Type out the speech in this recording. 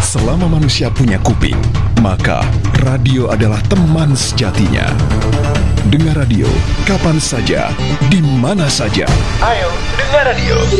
Selama manusia punya kuping, maka radio adalah teman sejatinya. Dengar radio kapan saja, di mana saja. Ayo, dengar radio.